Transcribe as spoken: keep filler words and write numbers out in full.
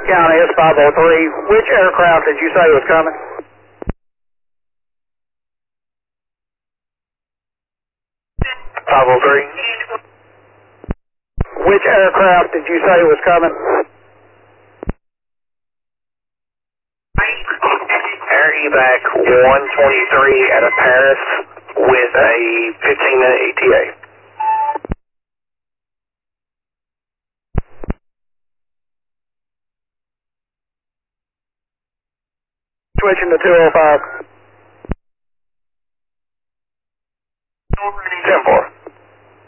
County, it's five oh three. Which aircraft did you say was coming? five oh three. Which aircraft did you say was coming? Air evac one twenty-three out of Paris with a fifteen minute E T A. Switching to two oh five.